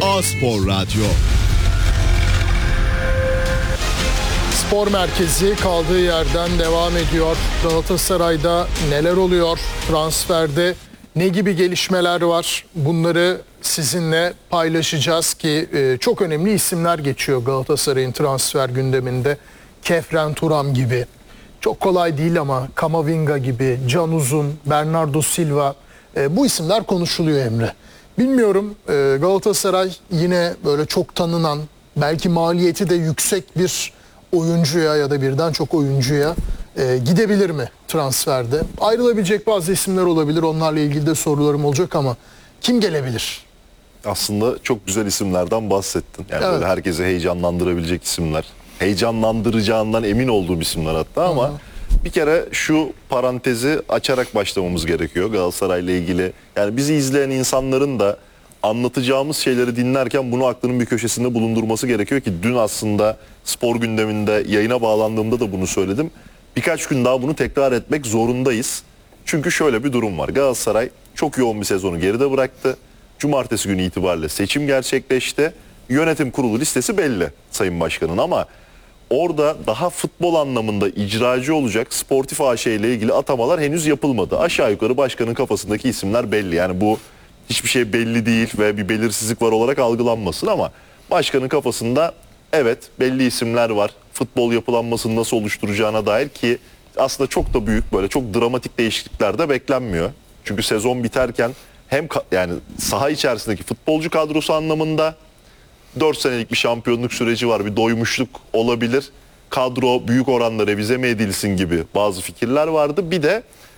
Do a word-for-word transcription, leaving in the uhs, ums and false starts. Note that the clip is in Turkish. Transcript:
A-Spor Radyo. Spor merkezi kaldığı yerden devam ediyor. Galatasaray'da neler oluyor? Transferde ne gibi gelişmeler var? Bunları sizinle paylaşacağız ki çok önemli isimler geçiyor Galatasaray'ın transfer gündeminde. Kefren Turam gibi. Çok kolay değil ama Kamavinga gibi, Can Uzun, Bernardo Silva, bu isimler konuşuluyor Emre. Bilmiyorum, Galatasaray yine böyle çok tanınan, belki maliyeti de yüksek bir oyuncuya ya da birden çok oyuncuya e, gidebilir mi transferde? Ayrılabilecek bazı isimler olabilir. Onlarla ilgili de sorularım olacak ama kim gelebilir? Aslında çok güzel isimlerden bahsettin. Yani Evet. böyle herkese heyecanlandırabilecek isimler. Heyecanlandıracağından emin olduğum isimler hatta ama Hı-hı. bir kere şu parantezi açarak başlamamız gerekiyor Galatasaray'la ilgili. Yani bizi izleyen insanların da anlatacağımız şeyleri dinlerken bunu aklının bir köşesinde bulundurması gerekiyor ki dün aslında spor gündeminde yayına bağlandığımda da bunu söyledim. Birkaç gün daha bunu tekrar etmek zorundayız. Çünkü şöyle bir durum var. Galatasaray çok yoğun bir sezonu geride bıraktı. Cumartesi günü itibariyle seçim gerçekleşti. Yönetim kurulu listesi belli Sayın Başkan'ın ama orada daha futbol anlamında icracı olacak Sportif A Ş ile ilgili atamalar henüz yapılmadı. Aşağı yukarı başkanın kafasındaki isimler belli. Yani bu hiçbir şey belli değil ve bir belirsizlik var olarak algılanmasın ama başkanın kafasında evet belli isimler var. Futbol yapılanmasını nasıl oluşturacağına dair ki aslında çok da büyük böyle çok dramatik değişiklikler de beklenmiyor. Çünkü sezon biterken hem yani saha içerisindeki futbolcu kadrosu anlamında dört senelik bir şampiyonluk süreci var. Bir doymuşluk olabilir. Kadro büyük oranda revize mi edilsin gibi bazı fikirler vardı. Bir de